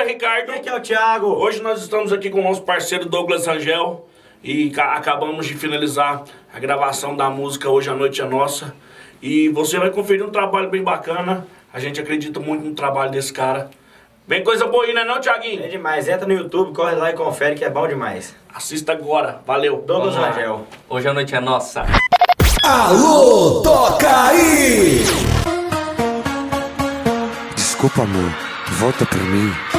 é Ricardo. E aqui é o Thiago. Hoje nós estamos aqui com o nosso parceiro Douglas Rangel e acabamos de finalizar a gravação da música Hoje a Noite é Nossa. E você vai conferir um trabalho bem bacana. A gente acredita muito no trabalho desse cara. Bem coisa boa aí, né não, Thiaguinho? É demais. Entra no YouTube, corre lá e confere que é bom demais. Assista agora. Valeu. Douglas Rangel. Hoje a noite é nossa. Alô, toca aí! Desculpa, amor. Volta pra mim.